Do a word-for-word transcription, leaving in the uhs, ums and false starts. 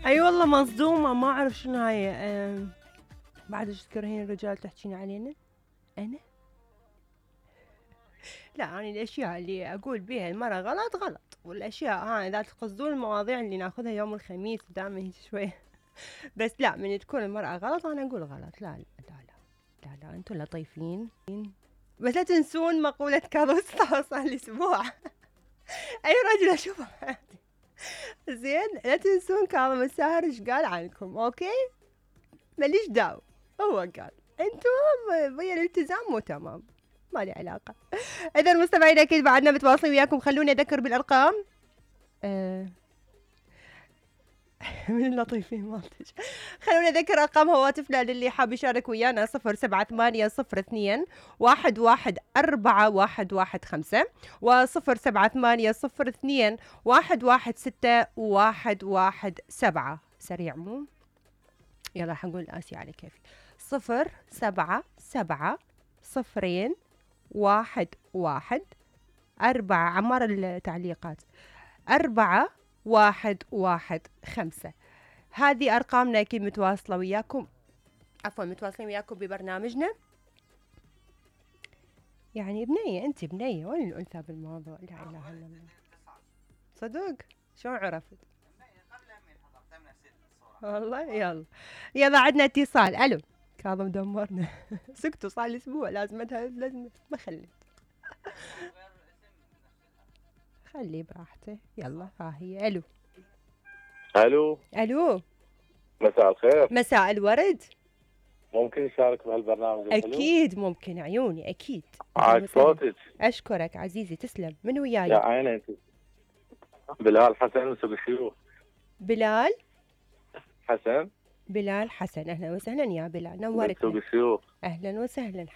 اي والله مصدومة، ما اعرف شنو هاي. أم، بعد ايش تكرهين الرجال تحكين علينا؟ انا لا، أنا يعني الاشياء اللي اقول بيها المرأة غلط غلط، والاشياء ها اذا تقصدون المواضيع اللي ناخذها يوم الخميس دائما هيك شوية. بس لا، من تكون المرأة غلط انا اقول غلط. لا لا لا لا لا, لا. انتم لطيفين. بس لا تنسون مقولة كاظم الساهر الاسبوع. اي رجل اشوفه زين، لا تنسون كاظم الساهر ايش قال عنكم، اوكي؟ ماليش دعوة، هو قال انتم ويا الالتزام مو تمام، ما لي علاقة. اذا مستمعين اكيد بعدنا متواصلين وياكم، خلوني اذكر بالارقام. أه من اللطيفين مالتج. خلونا نذكر ارقام هواتفنا للي حاب يشارك ويانا: صفر سبعة ثمانية صفر اثنين واحد واحد أربعة واحد واحد خمسة، وصفر سبعة ثمانية صفر اثنين واحد واحد ستة واحد واحد سبعة. سريع مو؟ يلا حنقول آسي على كيفي. صفر سبعة سبعة صفرين واحد واحد أربعة، عمار التعليقات، أربعة واحد واحد خمسة. هذه أرقامنا أكيد متواصلة وياكم، عفوا متواصلين وياكم ببرنامجنا. يعني بنية، أنت بنية، وين الأنثى بالموضوع؟ لا إله إلا الله. صدق؟ شلون عرفت؟ والله يلا يلا عندنا اتصال. ألو كاظم دمرنا. سكتوا صار لي أسبوع، لازمتها لازم ما خليت. خليه براحته. يلا ها هي. ألو الو ألو مساء الخير. مساء الورد. ممكن يشارك بهالبرنامج الحلو؟ أكيد ممكن عيوني، أكيد. عاش صوتك. أشكرك عزيزي، تسلم. من وياي؟ يا عيني انت. بلال حسن من سوق الشيوخ. بلال حسن بلال حسن، أهلا وسهلا يا بلال، من سوق نورتنا. الشيوخ. أهلا وسهلا